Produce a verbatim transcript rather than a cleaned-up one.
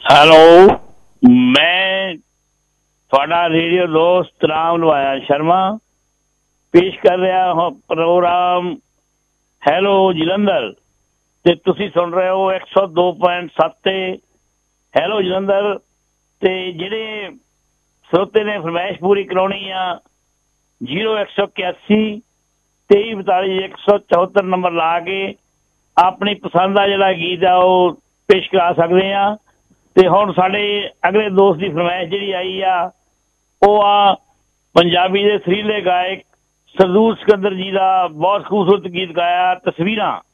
Hello, ਮੈਂ ਤੁਹਾਡਾ radio ਦੋਸਤ ਰਾਮ ਲਵਾਇਆ ਸ਼ਰਮਾ ਪੇਸ਼ ਕਰ ਰਿਹਾ ਹਾਂ ਪ੍ਰੋਗਰਾਮ ਹੈਲੋ ਜਲੰਧਰ, ਤੇ ਤੁਸੀਂ ਸੁਣ ਰਹੇ ਹੋ ਇੱਕ ਸੌ ਦੋ ਪੁਆਇੰਟ ਸੱਤ ਤੇ ਹੈਲੋ ਜਲੰਧਰ। ਤੇ ਜਿਹੜੇ ਸਰੋਤੇ ਨੇ ਫਰਮਾਇਸ਼ ਪੂਰੀ ਕਰਾਉਣੀ ਆ ਜੀਰੋ ਇੱਕ ਸੌ ਇਕਿਆਸੀ ਤੇਈ ਬਤਾਲੀ ਇੱਕ ਸੌ ਚੌਹੱਤਰ ਨੰਬਰ ਲਾ ਕੇ ਆਪਣੀ ਪਸੰਦ ਦਾ ਜਿਹੜਾ ਗੀਤ ਆ ਉਹ ਪੇਸ਼ ਕਰਾ ਸਕਦੇ ਆ। ਤੇ ਹੁਣ ਸਾਡੇ ਅਗਲੇ ਦੋਸਤ ਦੀ ਫਰਮਾਇਸ਼ ਜਿਹੜੀ ਆਈ ਆ ਉਹ ਆ ਪੰਜਾਬੀ ਦੇ ਸੁਰੀਲੇ ਗਾਇਕ ਸਰਦੂਲ ਸਿਕੰਦਰ ਜੀ ਦਾ ਬਹੁਤ ਖੂਬਸੂਰਤ ਗੀਤ ਗਾਇਆ ਤਸਵੀਰਾਂ।